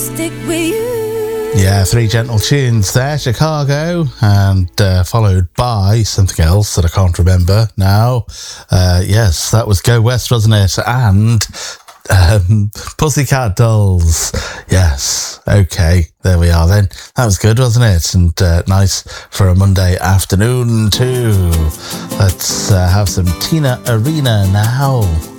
Stick with you. Yeah, three gentle tunes there. Chicago, and followed by something else that I can't remember now. Yes, that was Go West, wasn't it? And Pussycat Dolls. Yes, okay, there we are then. That was good, wasn't it? And nice for a Monday afternoon too. Let's have some Tina Arena now.